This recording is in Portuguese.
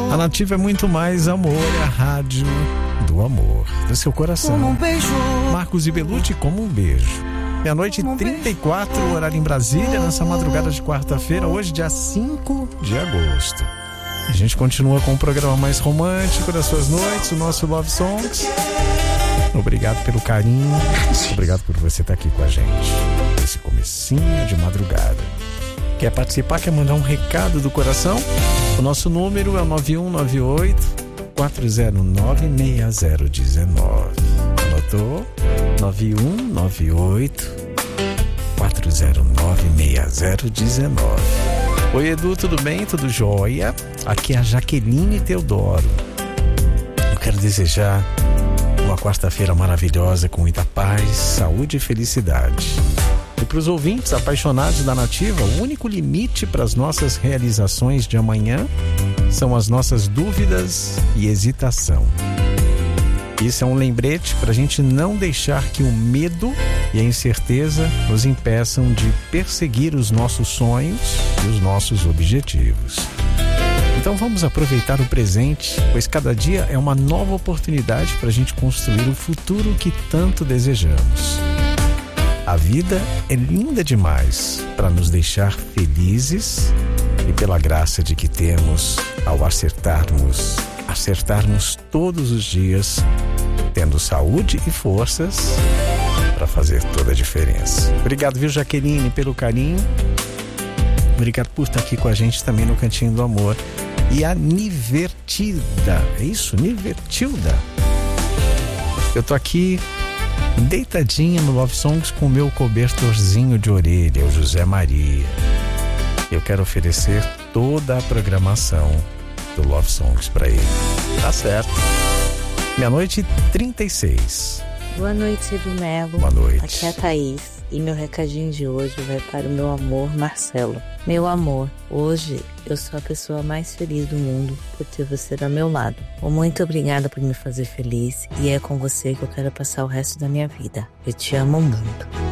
A Nativa é muito mais amor, é a rádio do amor, do seu coração. Como um beijo. Marcos e Belucci, como um beijo. Meia-noite e 34, horário em Brasília, nessa madrugada de quarta-feira, hoje dia 5 de agosto. A gente continua com o programa mais romântico das suas noites, o nosso Love Songs. Obrigado pelo carinho, obrigado por você estar aqui com a gente, nesse comecinho de madrugada. Quer participar, quer mandar um recado do coração? O nosso número é o 9198-409-6019. Anotou? 9198-409-6019. Oi, Edu, tudo bem? Tudo jóia? Aqui é a Jaqueline Teodoro. Eu quero desejar uma quarta-feira maravilhosa com muita paz, saúde e felicidade. E para os ouvintes apaixonados da Nativa, o único limite para as nossas realizações de amanhã são as nossas dúvidas e hesitação. Isso é um lembrete para a gente não deixar que o medo e a incerteza nos impeçam de perseguir os nossos sonhos e os nossos objetivos. Então vamos aproveitar o presente, pois cada dia é uma nova oportunidade para a gente construir o futuro que tanto desejamos. A vida é linda demais para nos deixar felizes e pela graça de que temos ao acertarmos todos os dias, tendo saúde e forças para fazer toda a diferença. Obrigado, viu, Jaqueline, pelo carinho. Obrigado por estar aqui com a gente também no Cantinho do Amor. E a Nivertilda, é isso? Nivertilda. Eu tô aqui deitadinha no Love Songs com o meu cobertorzinho de orelha, o José Maria. Eu quero oferecer toda a programação do Love Songs para ele. Tá certo. Meia-noite e 36. Boa noite, Edu Melo. Boa noite. Aqui é a Thaís e meu recadinho de hoje vai para o meu amor, Marcelo. Meu amor, hoje eu sou a pessoa mais feliz do mundo por ter você ao meu lado. Muito obrigada por me fazer feliz e é com você que eu quero passar o resto da minha vida. Eu te amo muito.